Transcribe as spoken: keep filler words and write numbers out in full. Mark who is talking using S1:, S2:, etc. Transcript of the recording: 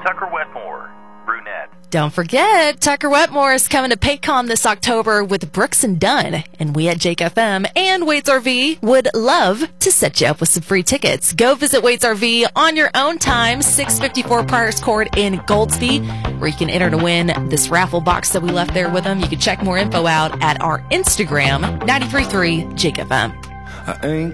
S1: Tucker Wetmore, brunette.
S2: Don't forget, Tucker Wetmore is coming to Paycom this October with Brooks and Dunn. And we at Jake F M and Wade's R V would love to set you up with some free tickets. Go visit Wade's R V on your own time, six fifty-four Priors Court in Goldsby, where you can enter to win this raffle box that we left there with them. You can check more info out at our Instagram, ninety-three point three Jake F M.
S3: I ain't